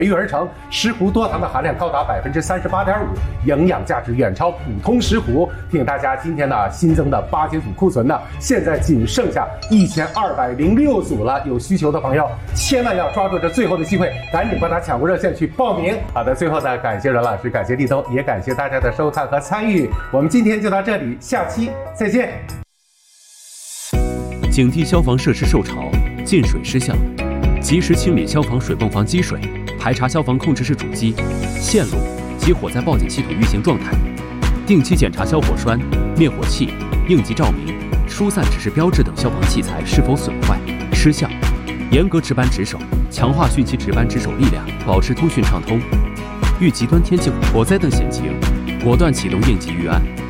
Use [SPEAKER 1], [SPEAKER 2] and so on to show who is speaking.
[SPEAKER 1] 育而成，石斛多糖的含量高达38.5%，营养价值远超普通石斛。提醒大家，今天呢新增的8节组库存呢，现在仅剩下1206组了。有需求的朋友千万要抓住这最后的机会，赶紧拨打抢购热线去报名。好的，最后呢，感谢阮老师，感谢立冬，也感谢大家的收看和参与。我们今天就到这里，下期再见。
[SPEAKER 2] 警惕消防设施受潮、进水失效，及时清理消防水泵房积水。排查消防控制室主机、线路及火灾报警系统运行状态，定期检查消火栓、灭火器、应急照明、疏散指示标志等消防器材是否损坏、失效，严格值班值守，强化汛期值班值守力量，保持通讯畅通。遇极端天气、火灾等险情，果断启动应急预案。